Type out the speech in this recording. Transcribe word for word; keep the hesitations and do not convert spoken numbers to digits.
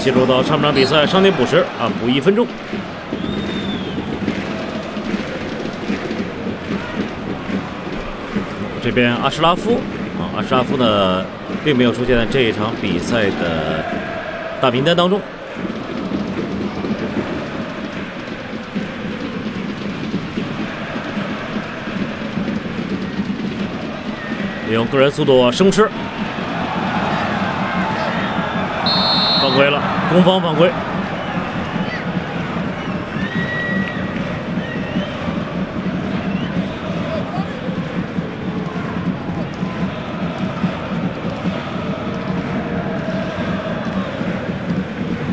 进入到上半场比赛伤停补时啊，补一分钟。这边阿什拉夫啊，阿什拉夫呢，并没有出现在这一场比赛的大名单当中。利用个人速度生吃，犯规了，攻方犯规。